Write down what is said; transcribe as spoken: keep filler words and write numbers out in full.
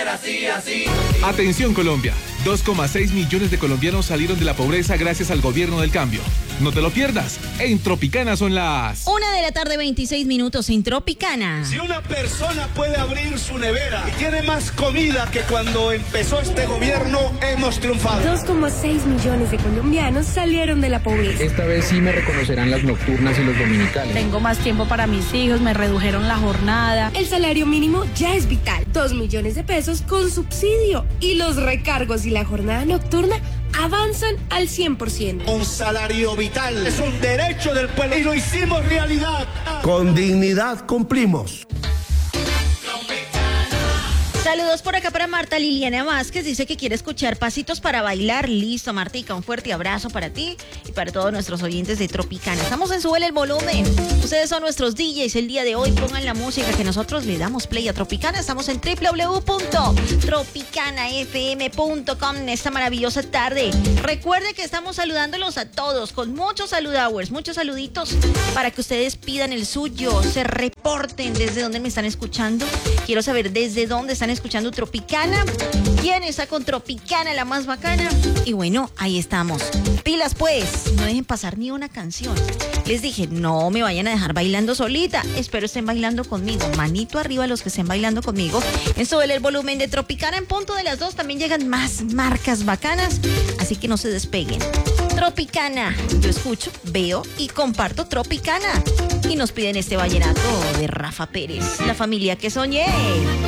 ser así, así. Atención Colombia, dos coma seis millones de colombianos salieron de la pobreza gracias al gobierno del cambio. No te lo pierdas, en Tropicana son las... Una de la tarde, veintiséis minutos en Tropicana. Si una persona puede abrir su nevera y tiene más comida que cuando empezó este gobierno, hemos triunfado. dos coma seis millones de colombianos salieron de la pobreza. Esta vez sí me reconocerán las nocturnas y los dominicales. Tengo más tiempo para mis hijos, me redujeron la jornada. El salario mínimo ya es vital, dos millones de pesos con subsidio. Y los recargos y la jornada nocturna avanzan al cien por ciento. Un salario vital es un derecho del pueblo y lo hicimos realidad. Con dignidad cumplimos. Saludos por acá para Marta Liliana Vázquez, dice que quiere escuchar Pasitos para Bailar. Listo, Martica, un fuerte abrazo para ti y para todos nuestros oyentes de Tropicana. Estamos en Súbele el Volumen. Ustedes son nuestros D Js el día de hoy. Pongan la música que nosotros le damos play a Tropicana. Estamos en doble u doble u doble u punto tropicana f m punto com en esta maravillosa tarde. Recuerde que estamos saludándolos a todos con muchos saludowers, muchos saluditos para que ustedes pidan el suyo, se reporten desde dónde me están escuchando. Quiero saber desde dónde están escuchando Tropicana, quién está con Tropicana, la más bacana. Y bueno, ahí estamos. Pilas pues, no dejen pasar ni una canción. Les dije, no me vayan a dejar bailando solita. Espero estén bailando conmigo. Manito arriba los que estén bailando conmigo. En Súbele el Volumen de Tropicana. En punto de las dos también llegan más marcas bacanas, así que no se despeguen. Tropicana, yo escucho, veo y comparto Tropicana. Y nos piden este vallenato de Rafa Pérez, La familia que soñé.